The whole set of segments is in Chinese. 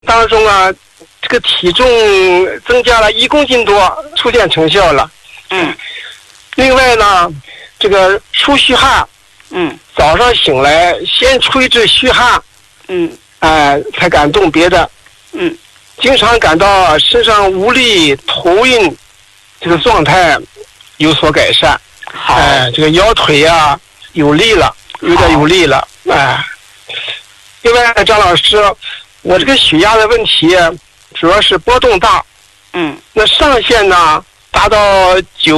当中啊，这个体重增加了1公斤多，出现成效了。另外呢，这个出虚汗。早上醒来先出一支虚汗。才敢动别的。经常感到身上无力、头晕，这个状态有所改善。这个腰腿啊有力了，有点有力了。另外，张老师，我这个血压的问题主要是波动大。那上限呢达到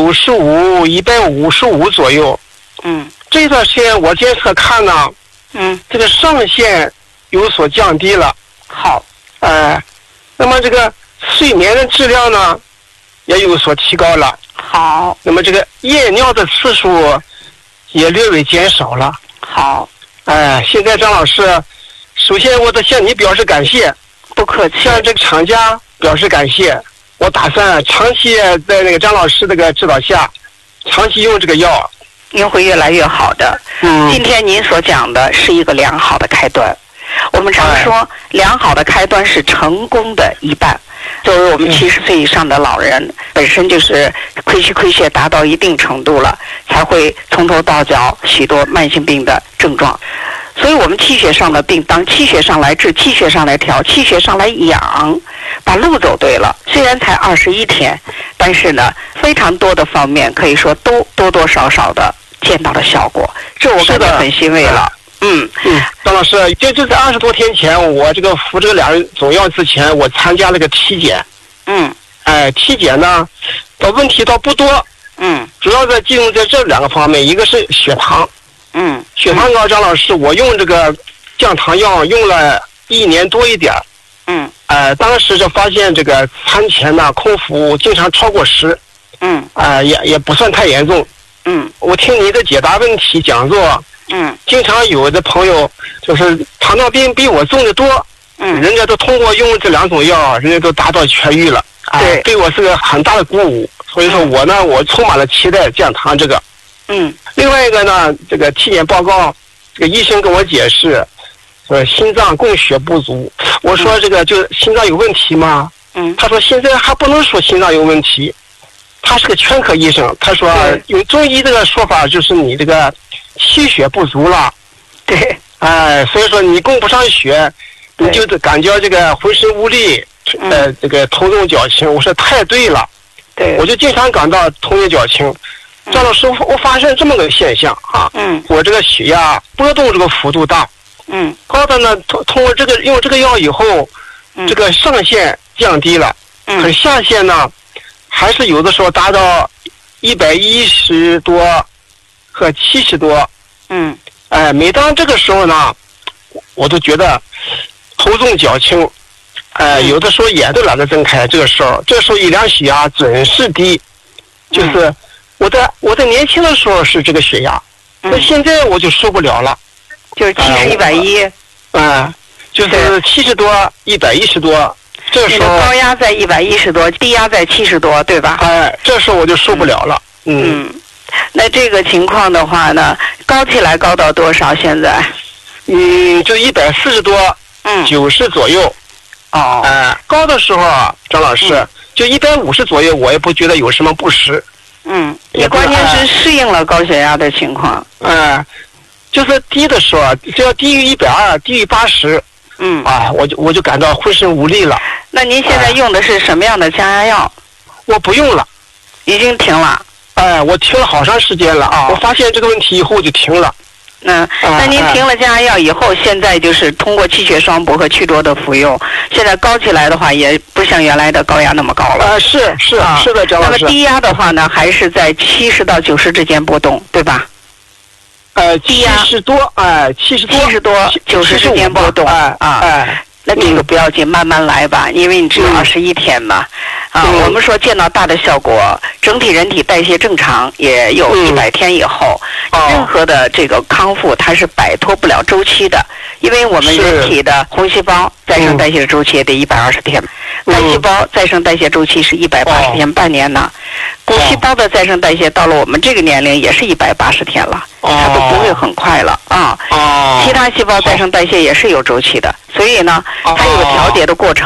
95、155左右。这段时间我监测看呢，这个上限有所降低了。那么这个睡眠的质量呢也有所提高了。那么这个夜尿的次数也略微减少了。现在张老师，首先我得向你表示感谢。 不客气。 向这个厂家表示感谢。我打算长期在那个张老师这个指导下，长期用这个药。 您会越来越好的。今天您所讲的是一个良好的开端。我们常说，良好的开端是成功的一半。作为我们70岁以上的老人，本身就是亏血达到一定程度了，才会从头到脚许多慢性病的症状。所以我们气血上的病，当气血上来治，气血上来调，气血上来养，把路走对了。虽然才21天，但是呢，非常多的方面可以说都多多少少的见到了效果，这我感觉很欣慰了。 张老师，就在20多天前，我这个服这个2人总药之前，我参加了个体检。体检呢，问题倒不多。主要在集中在这2个方面，一个是血糖。血糖高，张老师，我用这个降糖药用了1年多一点。当时就发现这个餐前呢，空腹经常超过10。也不算太严重。我听你的解答问题讲座。经常有的朋友就是糖尿病比我重的多。人家都通过用这2种药，人家都达到痊愈了。对我是个很大的鼓舞。所以说我充满了期待降糖这个。另外一个呢，这个体检报告，这个医生跟我解释，说心脏供血不足。我说这个就心脏有问题吗？他说现在还不能说心脏有问题。他是个全科医生，他说用中医这个说法就是你这个气血不足了。所以说你供不上血，你就感觉这个浑身无力，这个头重脚轻。我说太对了。我就经常感到头重脚轻。张老师，我发现这么个现象啊。我这个血压波动这个幅度大。高的呢，通过这个用这个药以后，这个上限降低了。可是下限呢，还是有的时候达到110多和70多。每当这个时候呢，我都觉得头重脚轻。有的时候眼都懒得睁开。这个时候一量血压准是低。就是我在年轻的时候是这个血压，那现在我就受不了了。 就是70、110。 就是70多、110多。这个时候高压在110多，低压在70多，对吧？ 这时候我就受不了了。 那这个情况的话呢，高起来高到多少？现在？ 就140多，90左右。高的时候啊，张老师，就150左右，我也不觉得有什么不适。 也关键是适应了高血压的情况。 就是低的时候，只要低于120，低于80。我就感到浑身无力了。 那您现在用的是什么样的降压药？ 我不用了， 已经停了。 我停了好长时间了。我发现这个问题以后就停了。 那您停了降压药以后，现在就是通过气血双补和祛多的服用，现在高起来的话，也不像原来的高压那么高了。 是的，张老师。 那么低压的话呢，还是在70到90之间波动，对吧 ？70多 ，70多90之间波动。那这个不要紧，慢慢来吧，因为你只有21天嘛。 我们说见到大的效果，整体人体代谢正常，也有100天以后，任何的这个康复它是摆脱不了周期的，因为我们人体的红细胞再生代谢的周期也得120天，干细胞再生代谢周期是180天，半年呢。骨细胞的再生代谢到了我们这个年龄也是180天了，它都不会很快了啊。其他细胞再生代谢也是有周期的，所以呢，它有个调节的过程。